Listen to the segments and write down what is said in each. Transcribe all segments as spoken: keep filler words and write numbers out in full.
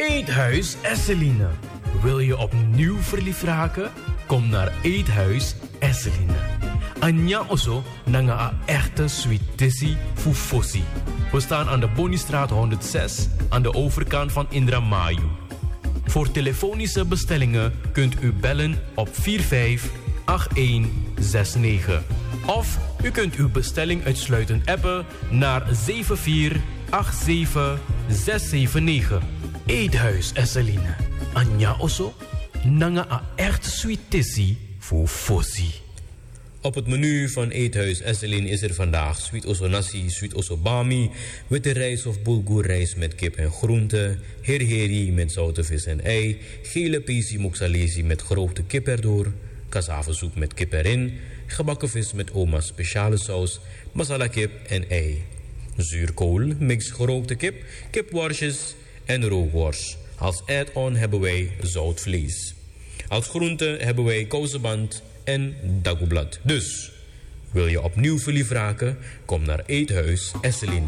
Eethuis Esseline. Wil je opnieuw verliefd raken? Kom naar Eethuis Esseline. Anja Osso nanga a echte sweetissie fufosi. We staan aan de Bonistraat honderdzes aan de overkant van Indra Mayu. Voor telefonische bestellingen kunt u bellen op vier vijf acht een zes negen. Of u kunt uw bestelling uitsluitend appen naar zeven vier acht zeven zes zeven negen. Eethuis Esseline. Anja Osso nanga a echte sweetissie fufosi. Op het menu van Eethuis Esseline is er vandaag sweet osso nasi, sweet osso bami, witte rijst of bulgur rijst met kip en groenten, herheri met zoute vis en ei, gele pesi moxalesi met gerookte kip erdoor, cassavasoep met kip erin, gebakken vis met oma's speciale saus, masala kip en ei, zuurkool, mix gerookte kip, kipworstjes en rookworst. Als add-on hebben wij zout vlees. Als groente hebben wij kousenband en dagoeblad. Dus, wil je opnieuw verliefd raken? Kom naar Eethuis Esseline.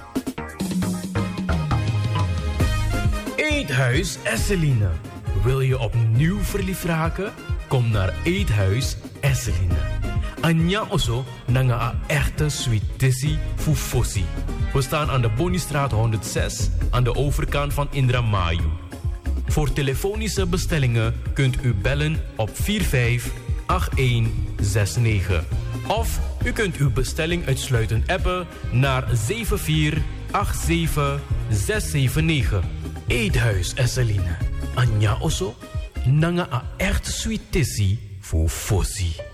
Eethuis Esseline. Wil je opnieuw verliefd raken? Kom naar Eethuis Esseline. Anja Osso nanga a echte sweetissie fufosi. We staan aan de Bonistraat honderdzes aan de overkant van Indra Mayu. Voor telefonische bestellingen kunt u bellen op vier vijf acht een zes negen. Of u kunt uw bestelling uitsluitend appen naar zeven vier acht zeven zes zeven negen. Eethuis Esseline. Anja Osso nanga a echte sweetissie fufosi.